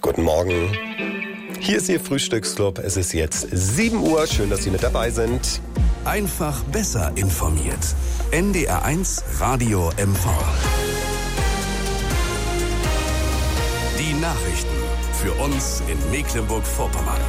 Guten Morgen. Hier ist Ihr Frühstücksclub. Es ist jetzt 7 Uhr. Schön, dass Sie mit dabei sind. Einfach besser informiert. NDR1 Radio MV. Die Nachrichten für uns in Mecklenburg-Vorpommern.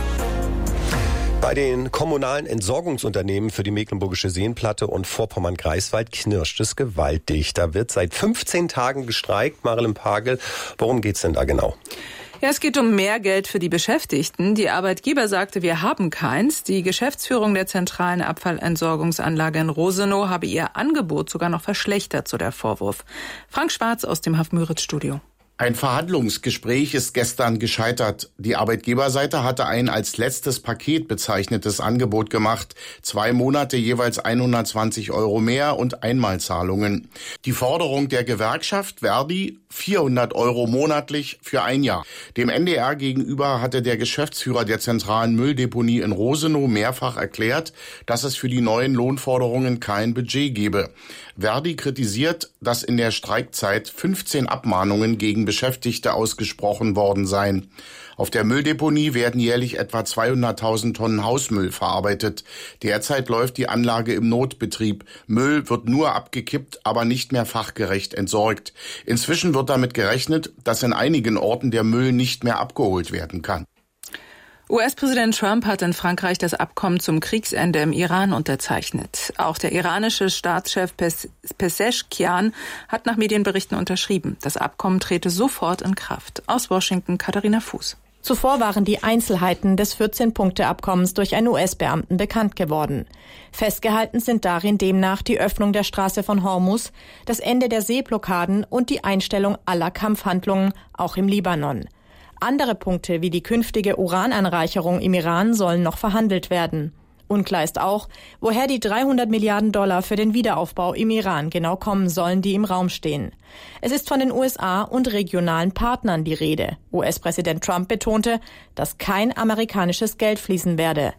Bei den kommunalen Entsorgungsunternehmen für die Mecklenburgische Seenplatte und Vorpommern-Greifswald knirscht es gewaltig. Da wird seit 15 Tagen gestreikt. Marilyn Pagel, worum geht's denn da genau? Ja, es geht um mehr Geld für die Beschäftigten. Die Arbeitgeber sagte, wir haben keins. Die Geschäftsführung der zentralen Abfallentsorgungsanlage in Rosenow habe ihr Angebot sogar noch verschlechtert, so der Vorwurf. Frank Schwarz aus dem Haff-Müritz-Studio. Ein Verhandlungsgespräch ist gestern gescheitert. Die Arbeitgeberseite hatte ein als letztes Paket bezeichnetes Angebot gemacht. 2 Monate jeweils 120 € mehr und Einmalzahlungen. Die Forderung der Gewerkschaft Verdi 400 € monatlich für 1 Jahr. Dem NDR gegenüber hatte der Geschäftsführer der zentralen Mülldeponie in Rosenow mehrfach erklärt, dass es für die neuen Lohnforderungen kein Budget gebe. Verdi kritisiert, dass in der Streikzeit 15 Abmahnungen gegen Beschäftigte ausgesprochen worden seien. Auf der Mülldeponie werden jährlich etwa 200.000 Tonnen Hausmüll verarbeitet. Derzeit läuft die Anlage im Notbetrieb. Müll wird nur abgekippt, aber nicht mehr fachgerecht entsorgt. Inzwischen wird damit gerechnet, dass in einigen Orten der Müll nicht mehr abgeholt werden kann. US-Präsident Trump hat in Frankreich das Abkommen zum Kriegsende im Iran unterzeichnet. Auch der iranische Staatschef Pezeshkian hat nach Medienberichten unterschrieben. Das Abkommen trete sofort in Kraft. Aus Washington Katharina Fuß. Zuvor waren die Einzelheiten des 14-Punkte-Abkommens durch einen US-Beamten bekannt geworden. Festgehalten sind darin demnach die Öffnung der Straße von Hormuz, das Ende der Seeblockaden und die Einstellung aller Kampfhandlungen, auch im Libanon. Andere Punkte wie die künftige Urananreicherung im Iran sollen noch verhandelt werden. Unklar ist auch, woher die $300 Milliarden für den Wiederaufbau im Iran genau kommen sollen, die im Raum stehen. Es ist von den USA und regionalen Partnern die Rede. US-Präsident Trump betonte, dass kein amerikanisches Geld fließen werde.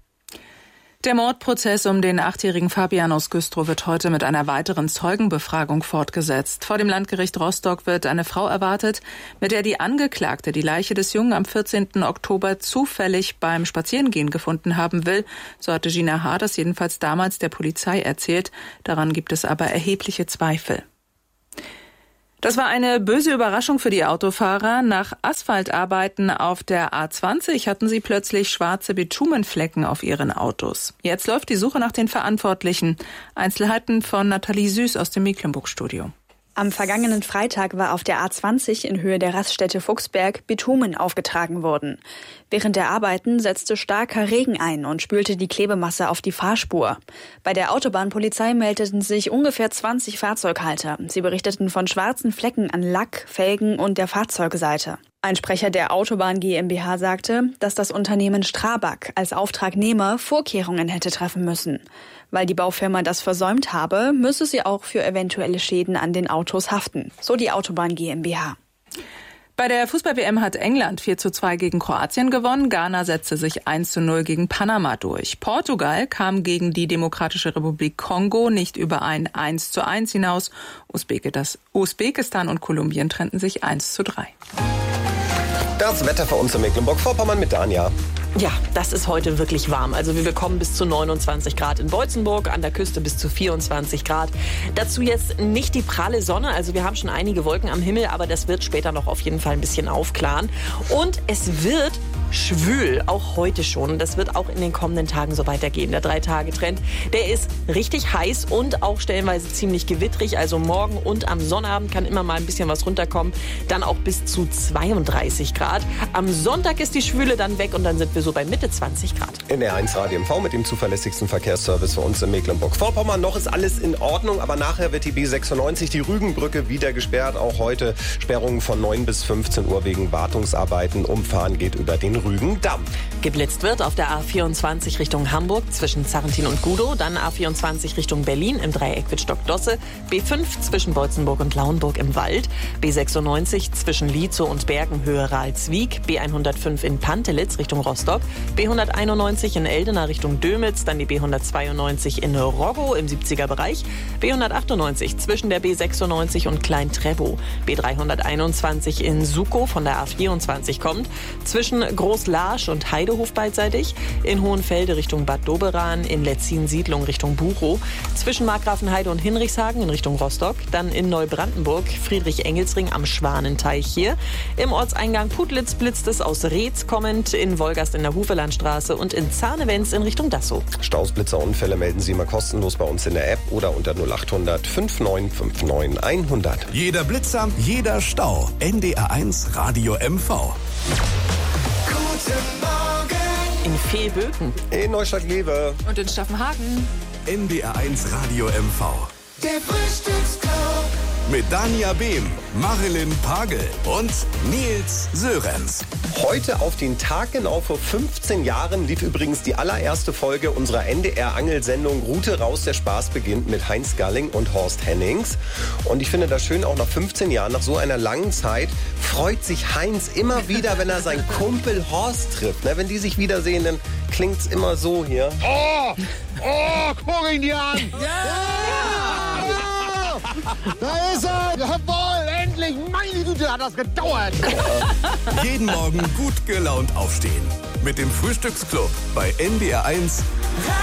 Der Mordprozess um den 8-jährigen Fabian aus Güstrow wird heute mit einer weiteren Zeugenbefragung fortgesetzt. Vor dem Landgericht Rostock wird eine Frau erwartet, mit der die Angeklagte die Leiche des Jungen am 14. Oktober zufällig beim Spazierengehen gefunden haben will. So hatte Gina H. das jedenfalls damals der Polizei erzählt. Daran gibt es aber erhebliche Zweifel. Das war eine böse Überraschung für die Autofahrer. Nach Asphaltarbeiten auf der A20 hatten sie plötzlich schwarze Bitumenflecken auf ihren Autos. Jetzt läuft die Suche nach den Verantwortlichen. Einzelheiten von Nathalie Süß aus dem Mecklenburg-Studio. Am vergangenen Freitag war auf der A20 in Höhe der Raststätte Fuchsberg Bitumen aufgetragen worden. Während der Arbeiten setzte starker Regen ein und spülte die Klebemasse auf die Fahrspur. Bei der Autobahnpolizei meldeten sich ungefähr 20 Fahrzeughalter. Sie berichteten von schwarzen Flecken an Lack, Felgen und der Fahrzeugseite. Ein Sprecher der Autobahn GmbH sagte, dass das Unternehmen Strabag als Auftragnehmer Vorkehrungen hätte treffen müssen. Weil die Baufirma das versäumt habe, müsse sie auch für eventuelle Schäden an den Autos haften, so die Autobahn GmbH. Bei der Fußball-WM hat England 4:2 gegen Kroatien gewonnen. Ghana setzte sich 1:0 gegen Panama durch. Portugal kam gegen die Demokratische Republik Kongo nicht über ein 1:1 hinaus. Usbekistan und Kolumbien trennten sich 1:3. Das Wetter für uns in Mecklenburg-Vorpommern mit Dania. Ja, das ist heute wirklich warm. Also wir bekommen bis zu 29 Grad in Beutzenburg, an der Küste bis zu 24 Grad. Dazu jetzt nicht die pralle Sonne, also wir haben schon einige Wolken am Himmel, aber das wird später noch auf jeden Fall ein bisschen aufklaren. Und es wird schwül, auch heute schon. Das wird auch in den kommenden Tagen so weitergehen. Der 3-Tage-Trend, der ist richtig heiß und auch stellenweise ziemlich gewittrig. Also morgen und am Sonnabend kann immer mal ein bisschen was runterkommen. Dann auch bis zu 32 Grad. Am Sonntag ist die Schwüle dann weg und dann sind wir so bei Mitte 20 Grad. NDR1 Radio MV mit dem zuverlässigsten Verkehrsservice für uns in Mecklenburg-Vorpommern. Noch ist alles in Ordnung, aber nachher wird die B96, die Rügenbrücke, wieder gesperrt. Auch heute Sperrungen von 9 bis 15 Uhr wegen Wartungsarbeiten. Umfahren geht über den Rügendamm. Geblitzt wird auf der A24 Richtung Hamburg zwischen Zarrentin und Gudow, dann A24 Richtung Berlin im Dreieck Wittstock-Dosse, B5 zwischen Beutzenburg und Lauenburg im Wald, B96 zwischen Lietzow und Bergen Höhe Ralswiek, B105 in Pantelitz Richtung Rostock, Rostock, B191 in Eldena Richtung Dömitz, dann die B192 in Roggo im 70er Bereich, B198 zwischen der B96 und Klein-Trebow, B321 in Sukow von der A24 kommt, zwischen Groß-Laasch und Heidehof beidseitig, in Hohenfelde Richtung Bad Doberan, in Letzin-Siedlung Richtung Buchow, zwischen Markgrafenheide und Hinrichshagen in Richtung Rostock, dann in Neubrandenburg, Friedrich-Engels-Ring am Schwanenteich hier, im Ortseingang Putlitz blitzt es aus Reetz kommend, in Wolgast in der Hufelandstraße und in Zahnewens in Richtung Dassow. Staus, Blitzer, Unfälle melden Sie mal kostenlos bei uns in der App oder unter 0800 5959 100. Jeder Blitzer, jeder Stau. NDR1 Radio MV. Guten Morgen! In Veeböken. In Neustadt-Glewe. Und in Staffenhagen. NDR1 Radio MV. Der Frühstücksclub. Mit Dania Behm, Marilyn Pagel und Nils Sörenz. Heute auf den Tag genau vor 15 Jahren lief übrigens die allererste Folge unserer NDR-Angelsendung Route raus, der Spaß beginnt mit Heinz Galling und Horst Hennings. Und ich finde das schön, auch nach 15 Jahren, nach so einer langen Zeit, freut sich Heinz immer wieder, wenn er seinen Kumpel Horst trifft. Wenn die sich wiedersehen, dann klingt's immer so hier. Oh, guck ihn dir an! Da ist er! Jawohl, endlich! Meine Güte, hat das gedauert! Jeden Morgen gut gelaunt aufstehen. Mit dem Frühstücksclub bei NDR1